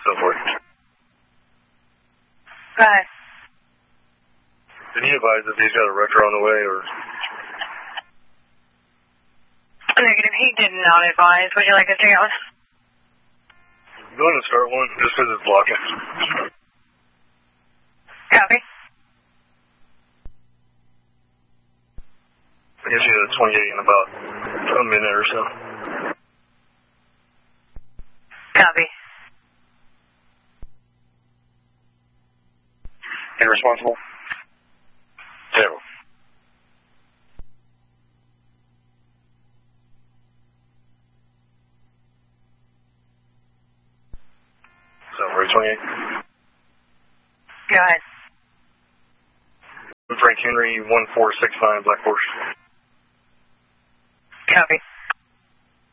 So forth. Go ahead. Did he advise if he's got a wrecker on the way, or? Negative, he did not advise. Would you like us to go? Go ahead and start one, just because it's blocking. Copy. I guess you had a 28 in about a minute or so. Copy. Irresponsible? Zero. So, we're 28. Go ahead. Frank Henry, 1469 Black Horse. Copy.